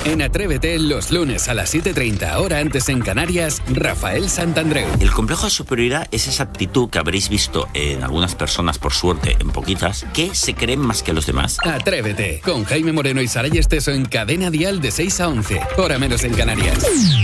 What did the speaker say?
En Atrévete, los lunes a las 7:30, hora antes en Canarias, Rafael Santandreu. El complejo de superioridad es esa actitud que habréis visto en algunas personas, por suerte, en poquitas, que se creen más que los demás. Atrévete, con Jaime Moreno y Saray Esteso en Cadena Dial de 6 a 11, hora menos en Canarias.